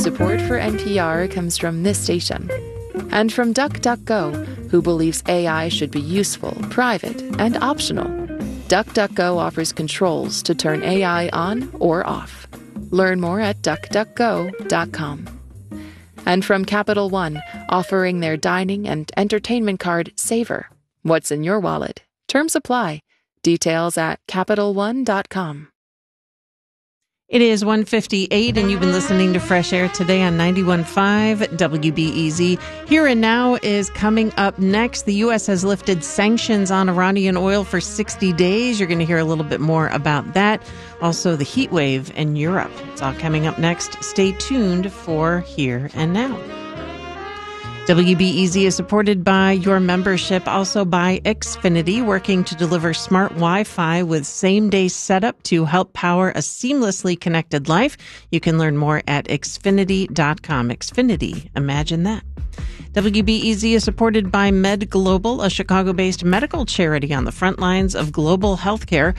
Support for NPR comes from this station and from DuckDuckGo, who believes AI should be useful, private, and optional. DuckDuckGo offers controls to turn AI on or off. Learn more at duckduckgo.com. And from Capital One, offering their dining and entertainment card, Savor. What's in your wallet? Terms apply. Details at CapitalOne.com. It is 1:58, and you've been listening to Fresh Air today on 91.5 WBEZ. Here and Now is coming up next. The U.S. has lifted sanctions on Iranian oil for 60 days. You're going to hear a little bit more about that. Also, the heat wave in Europe. It's all coming up next. Stay tuned for Here and Now. WBEZ is supported by your membership, also by Xfinity, working to deliver smart Wi-Fi with same-day setup to help power a seamlessly connected life. You can learn more at Xfinity.com. Xfinity, imagine that. WBEZ is supported by Med Global, a Chicago-based medical charity on the front lines of global healthcare.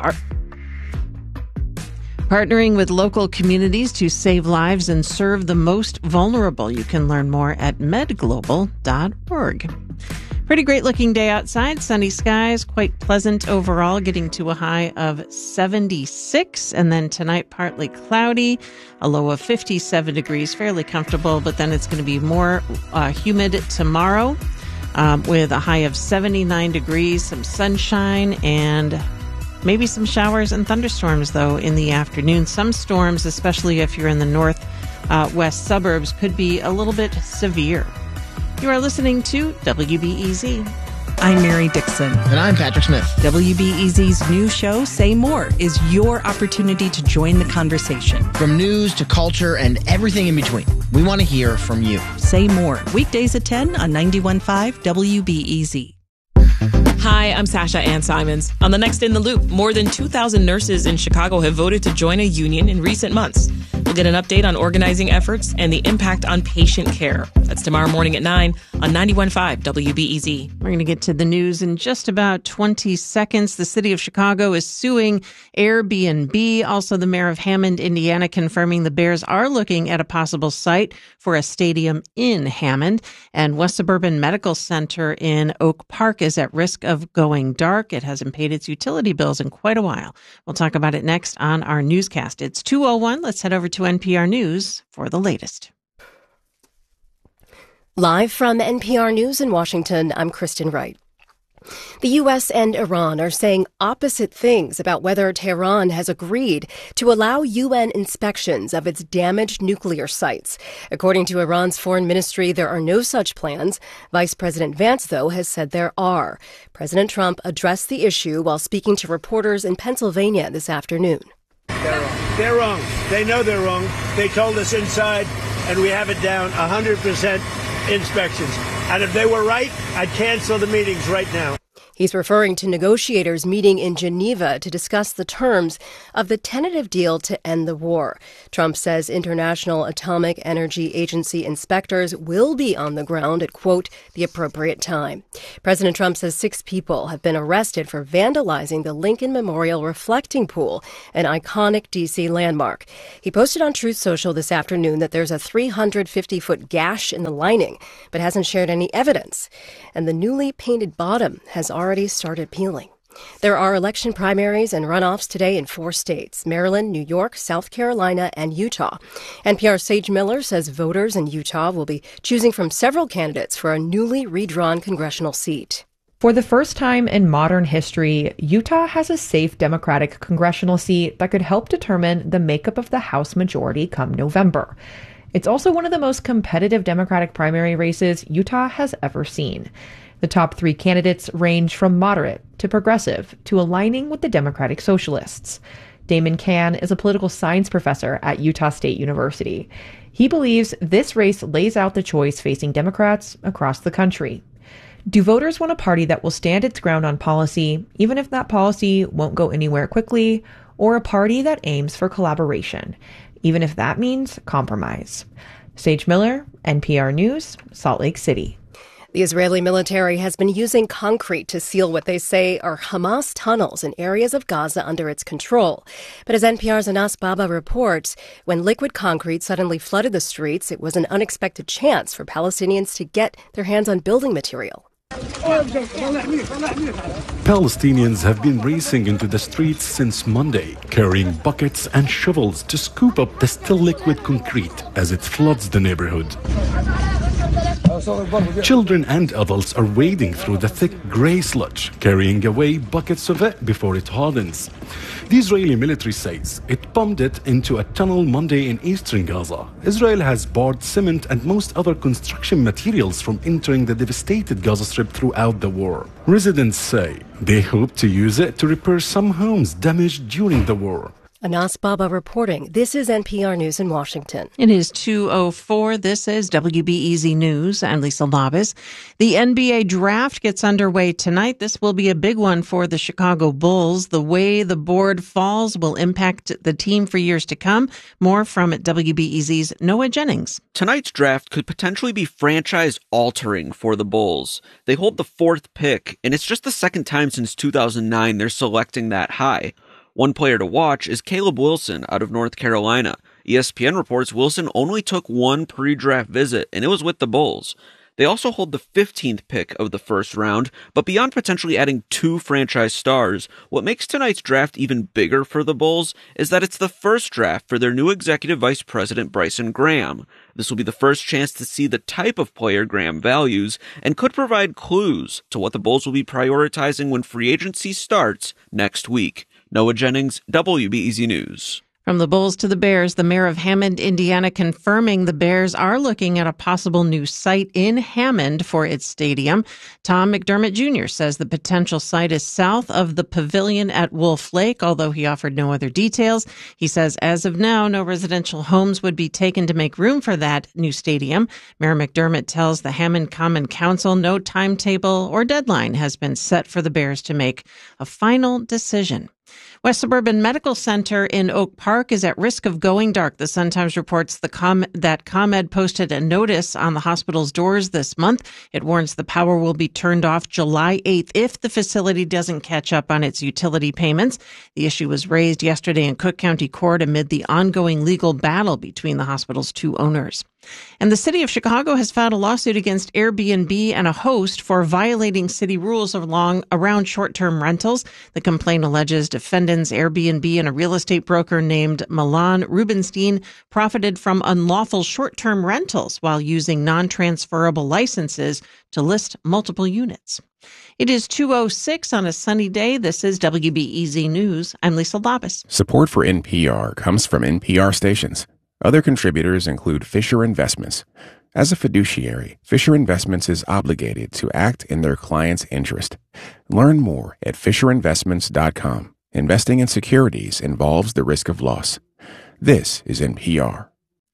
Partnering with local communities to save lives and serve the most vulnerable. You can learn more at medglobal.org. Pretty great looking day outside. Sunny skies, quite pleasant overall, getting to a high of 76. And then tonight, partly cloudy, a low of 57 degrees, fairly comfortable. But then it's going to be more humid tomorrow with a high of 79 degrees, some sunshine, and maybe some showers and thunderstorms, though, in the afternoon. Some storms, especially if you're in the northwest suburbs, could be a little bit severe. You are listening to WBEZ. I'm Mary Dixon. And I'm Patrick Smith. WBEZ's new show, Say More, is your opportunity to join the conversation. From news to culture and everything in between, we want to hear from you. Say More, weekdays at 10 on 91.5 WBEZ. Hi, I'm Sasha Ann Simons. On the Next in the Loop, more than 2,000 nurses in Chicago have voted to join a union in recent months. We'll get an update on organizing efforts and the impact on patient care. That's tomorrow morning at 9 on 91.5 WBEZ. We're going to get to the news in just about 20 seconds. The city of Chicago is suing Airbnb. Also, the mayor of Hammond, Indiana, confirming the Bears are looking at a possible site for a stadium in Hammond. And West Suburban Medical Center in Oak Park is at risk of going dark. It hasn't paid its utility bills in quite a while. We'll talk about it next on our newscast. It's 2:01. Let's head over to NPR News for the latest. Live from NPR News in Washington, I'm Kristen Wright. The U.S. and Iran are saying opposite things about whether Tehran has agreed to allow UN inspections of its damaged nuclear sites. According to Iran's foreign ministry, there are no such plans. Vice President Vance, though, has said there are. President Trump addressed the issue while speaking to reporters in Pennsylvania this afternoon. They're wrong. They know they're wrong. They told us inside, and we have it down 100% inspections. And if they were right, I'd cancel the meetings right now. He's referring to negotiators meeting in Geneva to discuss the terms of the tentative deal to end the war. Trump says International Atomic Energy Agency inspectors will be on the ground at, quote, the appropriate time. President Trump says 6 people have been arrested for vandalizing the Lincoln Memorial Reflecting Pool, an iconic D.C. landmark. He posted on Truth Social this afternoon that there's a 350-foot gash in the lining, but hasn't shared any evidence. And the newly painted bottom has already started peeling. There are election primaries and runoffs today in 4 states: Maryland, New York, South Carolina, and Utah. NPR's Sage Miller says voters in Utah will be choosing from several candidates for a newly redrawn congressional seat. For the first time in modern history, Utah has a safe Democratic congressional seat that could help determine the makeup of the House majority come November. It's also one of the most competitive Democratic primary races Utah has ever seen. The top 3 candidates range from moderate to progressive to aligning with the Democratic Socialists. Damon Cann is a political science professor at Utah State University. He believes this race lays out the choice facing Democrats across the country. Do voters want a party that will stand its ground on policy, even if that policy won't go anywhere quickly, or a party that aims for collaboration, even if that means compromise? Sage Miller, NPR News, Salt Lake City. The Israeli military has been using concrete to seal what they say are Hamas tunnels in areas of Gaza under its control. But as NPR's Anas Baba reports, when liquid concrete suddenly flooded the streets, it was an unexpected chance for Palestinians to get their hands on building material. Palestinians have been racing into the streets since Monday, carrying buckets and shovels to scoop up the still liquid concrete as it floods the neighborhood. Children and adults are wading through the thick grey sludge, carrying away buckets of it before it hardens. The Israeli military says it pumped it into a tunnel Monday in eastern Gaza. Israel has barred cement and most other construction materials from entering the devastated Gaza Strip throughout the war. Residents say they hope to use it to repair some homes damaged during the war. Anas Baba reporting. This is NPR News in Washington. It is 2:04. This is WBEZ News. I'm Lisa Labus. The NBA draft gets underway tonight. This will be a big one for the Chicago Bulls. The way the board falls will impact the team for years to come. More from WBEZ's Noah Jennings. Tonight's draft could potentially be franchise-altering for the Bulls. They hold the 4th pick, and it's just the second time since 2009 they're selecting that high. One player to watch is Caleb Wilson out of North Carolina. ESPN reports Wilson only took one pre-draft visit, and it was with the Bulls. They also hold the 15th pick of the first round, but beyond potentially adding 2 franchise stars, what makes tonight's draft even bigger for the Bulls is that it's the first draft for their new executive vice president, Bryson Graham. This will be the first chance to see the type of player Graham values and could provide clues to what the Bulls will be prioritizing when free agency starts next week. Noah Jennings, WBEZ News. From the Bulls to the Bears, the mayor of Hammond, Indiana, confirming the Bears are looking at a possible new site in Hammond for its stadium. Tom McDermott Jr. says the potential site is south of the pavilion at Wolf Lake, although he offered no other details. He says as of now, no residential homes would be taken to make room for that new stadium. Mayor McDermott tells the Hammond Common Council no timetable or deadline has been set for the Bears to make a final decision. West Suburban Medical Center in Oak Park is at risk of going dark. The Sun-Times reports that ComEd posted a notice on the hospital's doors this month. It warns the power will be turned off July 8th if the facility doesn't catch up on its utility payments. The issue was raised yesterday in Cook County Court amid the ongoing legal battle between the hospital's 2 owners. And the city of Chicago has filed a lawsuit against Airbnb and a host for violating city rules around short-term rentals. The complaint alleges defendants Airbnb and a real estate broker named Milan Rubenstein profited from unlawful short-term rentals while using non-transferable licenses to list multiple units. It is 2:06 on a sunny day. This is WBEZ News. I'm Lisa Labus. Support for NPR comes from NPR stations. Other contributors include Fisher Investments. As a fiduciary, Fisher Investments is obligated to act in their client's interest. Learn more at FisherInvestments.com. Investing in securities involves the risk of loss. This is NPR.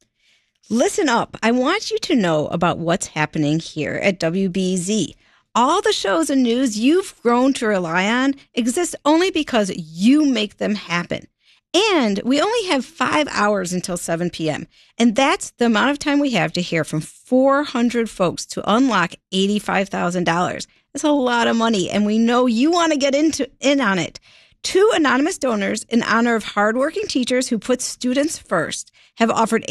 Listen up. I want you to know about what's happening here at WBZ. All the shows and news you've grown to rely on exist only because you make them happen. And we only have 5 hours until 7 p.m. And that's the amount of time we have to hear from 400 folks to unlock $85,000. That's a lot of money, and we know you want to get in on it. 2 anonymous donors in honor of hardworking teachers who put students first have offered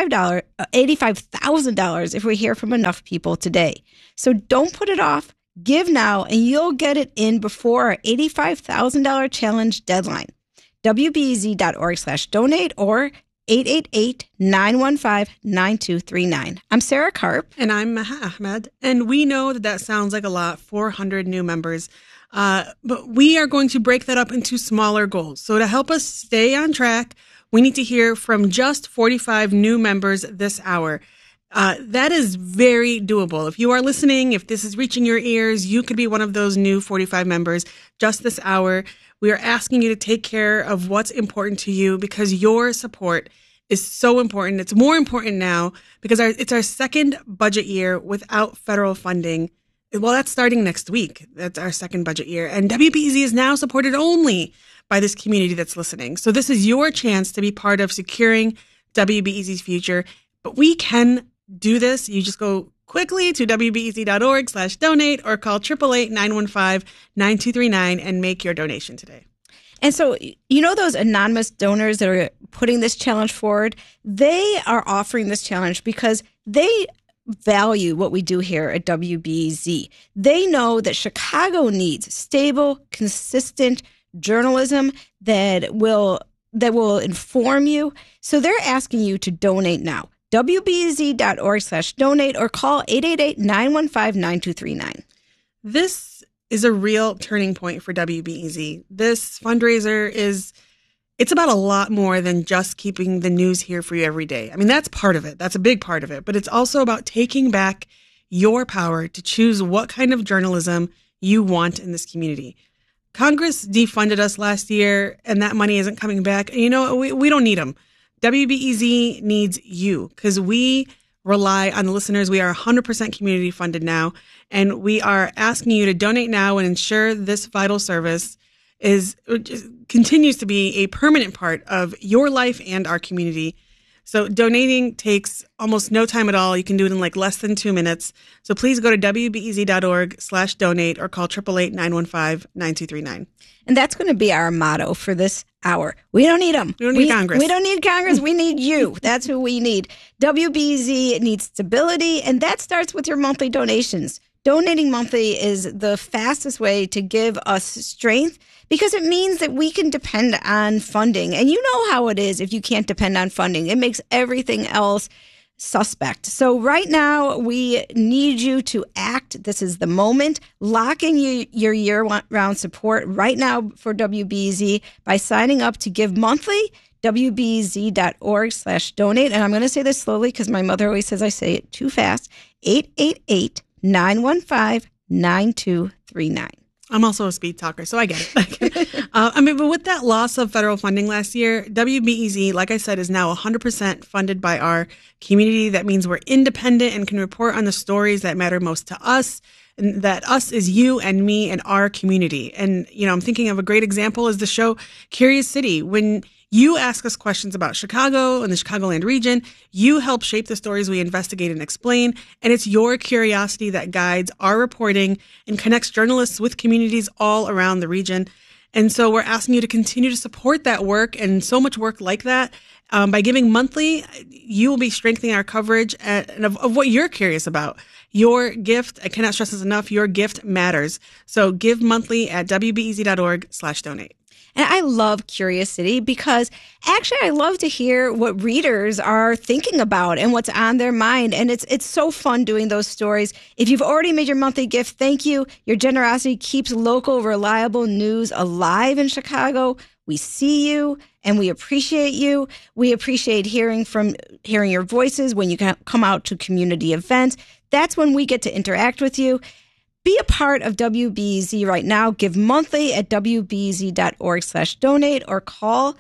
$85,000 if we hear from enough people today. So don't put it off. Give now, and you'll get it in before our $85,000 challenge deadline. WBEZ.org/donate or 888-915-9239. I'm Sarah Karp. And I'm Maha Ahmed. And we know that sounds like a lot, 400 new members. But we are going to break that up into smaller goals. So to help us stay on track, we need to hear from just 45 new members this hour. That is very doable. If you are listening, if this is reaching your ears, you could be one of those new 45 members just this hour. We are asking you to take care of what's important to you because your support is so important. It's more important now because it's our second budget year without federal funding. Well, that's starting next week. That's our second budget year. And WBEZ is now supported only by this community that's listening. So this is your chance to be part of securing WBEZ's future. But we can do this. You just go quickly to wbez.org/donate or call 888-915-9239 and make your donation today. And so, you know, those anonymous donors that are putting this challenge forward, they are offering this challenge because they value what we do here at WBEZ. They know that Chicago needs stable, consistent journalism that will inform you. So they're asking you to donate now. WBEZ.org/donate or call 888-915-9239. This is a real turning point for WBEZ. This fundraiser it's about a lot more than just keeping the news here for you every day. I mean, that's part of it. That's a big part of it. But it's also about taking back your power to choose what kind of journalism you want in this community. Congress defunded us last year, and that money isn't coming back. And, you know, we don't need them. WBEZ needs you because we rely on the listeners. We are 100% community funded now, and we are asking you to donate now and ensure this vital service continues to be a permanent part of your life and our community. So donating takes almost no time at all. You can do it in like less than 2 minutes. So please go to wbez.org/donate or call 888-915-9239. And that's going to be our motto for this hour. We don't need them. We don't need Congress. We don't need Congress. We need you. That's who we need. WBEZ needs stability, and that starts with your monthly donations. Donating monthly is the fastest way to give us strength because it means that we can depend on funding. And you know how it is if you can't depend on funding. It makes everything else suspect. So right now, we need you to act. This is the moment. Lock in your year-round support right now for WBEZ by signing up to give monthly. WBEZ.org/donate. And I'm going to say this slowly because my mother always says I say it too fast. 888-915-9239. I'm also a speed talker, so I get it. But with that loss of federal funding last year, WBEZ, like I said, is now 100% funded by our community. That means we're independent and can report on the stories that matter most to us. And that us is you and me and our community. And, you know, I'm thinking of a great example is the show Curious City. When you ask us questions about Chicago and the Chicagoland region, you help shape the stories we investigate and explain. And it's your curiosity that guides our reporting and connects journalists with communities all around the region. And so we're asking you to continue to support that work and so much work like that. By giving monthly, you will be strengthening our coverage of what you're curious about. Your gift, I cannot stress this enough, your gift matters. So give monthly at wbez.org/donate. And I love Curious City because actually I love to hear what readers are thinking about and what's on their mind. And it's so fun doing those stories. If you've already made your monthly gift, thank you. Your generosity keeps local, reliable news alive in Chicago. We see you and we appreciate you. We appreciate hearing your voices when you come out to community events. That's when we get to interact with you. Be a part of WBEZ right now. Give monthly at wbez.org/donate or call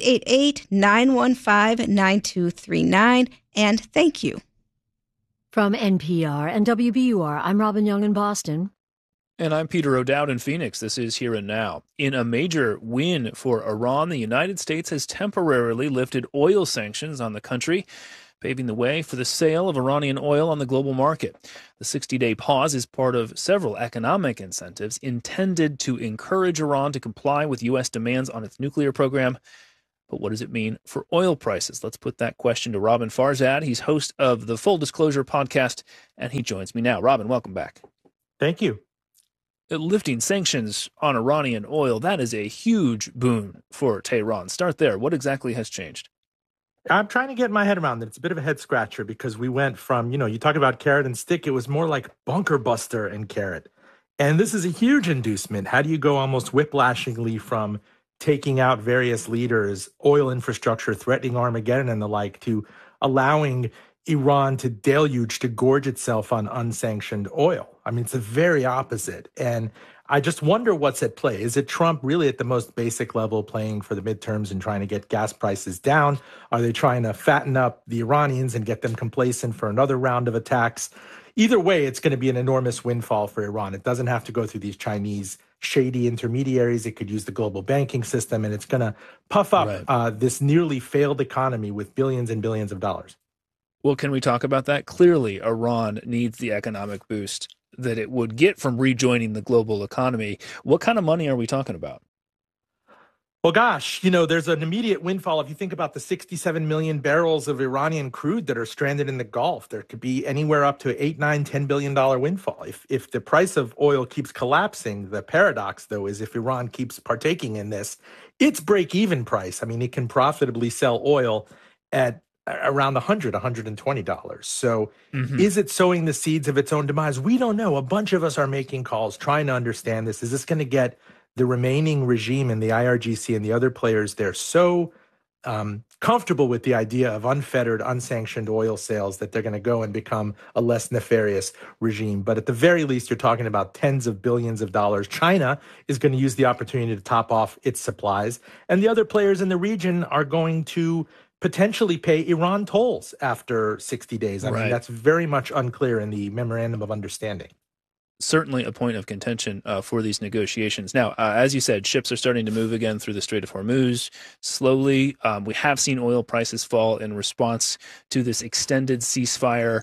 888-915-9239. And thank you. From NPR and WBUR, I'm Robin Young in Boston. And I'm Peter O'Dowd in Phoenix. This is Here and Now. In a major win for Iran, the United States has temporarily lifted oil sanctions on the country, paving the way for the sale of Iranian oil on the global market. The 60-day pause is part of several economic incentives intended to encourage Iran to comply with U.S. demands on its nuclear program. But what does it mean for oil prices? Let's put that question to Robin Farzad. He's host of the Full Disclosure podcast, and he joins me now. Robin, welcome back. Thank you. Lifting sanctions on Iranian oil, that is a huge boon for Tehran. Start there. What exactly has changed? I'm trying to get my head around it. It's a bit of a head scratcher because we went from, you talk about carrot and stick. It was more like bunker buster and carrot. And this is a huge inducement. How do you go almost whiplashingly from taking out various leaders, oil infrastructure, threatening Armageddon and the like, to allowing Iran to deluge, to gorge itself on unsanctioned oil? I mean, it's the very opposite. And I just wonder what's at play. Is it Trump really at the most basic level playing for the midterms and trying to get gas prices down? Are they trying to fatten up the Iranians and get them complacent for another round of attacks? Either way, it's going to be an enormous windfall for Iran. It doesn't have to go through these Chinese shady intermediaries. It could use the global banking system, and it's going to puff up this nearly failed economy with billions and billions of dollars. Well, can we talk about that? Clearly, Iran needs the economic boost that it would get from rejoining the global economy. What kind of money are we talking about? Well, gosh, there's an immediate windfall. If you think about the 67 million barrels of Iranian crude that are stranded in the Gulf, there could be anywhere up to $8, $9, $10 billion windfall. If the price of oil keeps collapsing, the paradox, though, is if Iran keeps partaking in this, its break-even price, I mean, it can profitably sell oil at around $100, $120. So is it sowing the seeds of its own demise? We don't know. A bunch of us are making calls, trying to understand this. Is this going to get the remaining regime and the IRGC and the other players there so comfortable with the idea of unfettered, unsanctioned oil sales that they're going to go and become a less nefarious regime? But at the very least, you're talking about tens of billions of dollars. China is going to use the opportunity to top off its supplies. And the other players in the region are going to potentially pay Iran tolls after 60 days. I mean, that's very much unclear in the Memorandum of Understanding. Certainly a point of contention for these negotiations. Now, as you said, ships are starting to move again through the Strait of Hormuz slowly. We have seen oil prices fall in response to this extended ceasefire.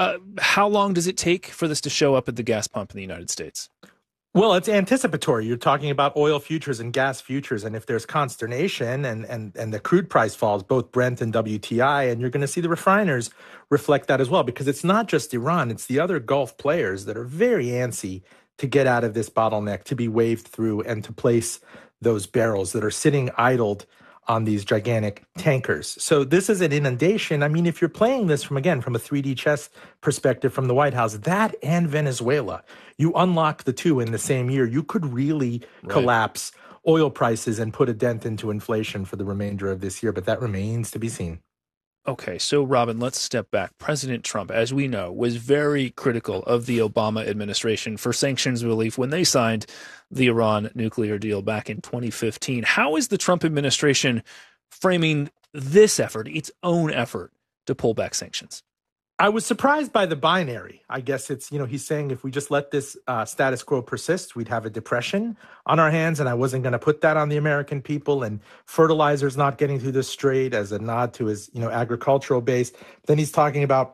How long does it take for this to show up at the gas pump in the United States? Well, it's anticipatory. You're talking about oil futures and gas futures. And if there's consternation and the crude price falls, both Brent and WTI, and you're going to see the refiners reflect that as well, because it's not just Iran, it's the other Gulf players that are very antsy to get out of this bottleneck, to be waved through and to place those barrels that are sitting idled on these gigantic tankers. So this is an inundation. I mean, if you're playing this from a 3D chess perspective from the White House, that and Venezuela, you unlock the two in the same year, you could really collapse oil prices and put a dent into inflation for the remainder of this year. But that remains to be seen. Okay, so Robin, let's step back. President Trump, as we know, was very critical of the Obama administration for sanctions relief when they signed the Iran nuclear deal back in 2015. How is the Trump administration framing this effort, its own effort, to pull back sanctions? I was surprised by the binary. I guess it's, he's saying if we just let this status quo persist, we'd have a depression on our hands. And I wasn't going to put that on the American people. And fertilizer's not getting through the strait as a nod to his, agricultural base. Then he's talking about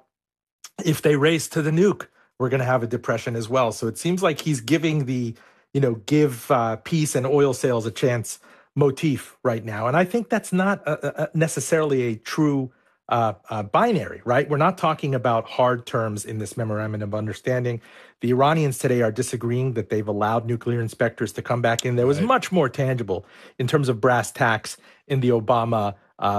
if they race to the nuke, we're going to have a depression as well. So it seems like he's giving the, give peace and oil sales a chance motif right now. And I think that's not necessarily a true binary, right? We're not talking about hard terms in this memorandum of understanding. The Iranians today are disagreeing that they've allowed nuclear inspectors to come back in. There was much more tangible in terms of brass tacks in the Obama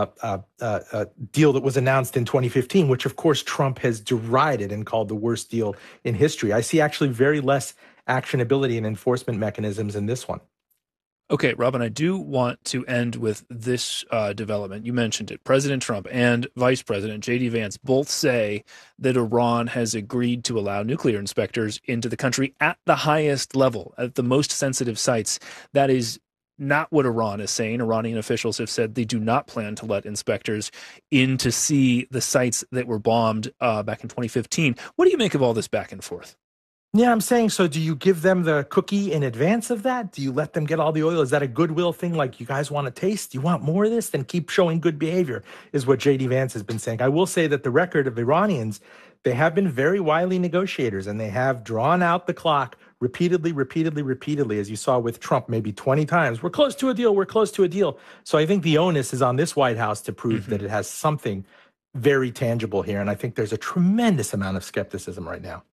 deal that was announced in 2015, which of course Trump has derided and called the worst deal in history. I see actually very less actionability and enforcement mechanisms in this one. Okay, Robin, I do want to end with this development. You mentioned it. President Trump and Vice President J.D. Vance both say that Iran has agreed to allow nuclear inspectors into the country at the highest level, at the most sensitive sites. That is not what Iran is saying. Iranian officials have said they do not plan to let inspectors in to see the sites that were bombed back in 2015. What do you make of all this back and forth? Yeah, I'm saying, so do you give them the cookie in advance of that? Do you let them get all the oil? Is that a goodwill thing? Like, you guys want to taste? You want more of this? Then keep showing good behavior, is what J.D. Vance has been saying. I will say that the record of Iranians, they have been very wily negotiators, and they have drawn out the clock repeatedly, as you saw with Trump, maybe 20 times. We're close to a deal. We're close to a deal. So I think the onus is on this White House to prove that it has something very tangible here. And I think there's a tremendous amount of skepticism right now.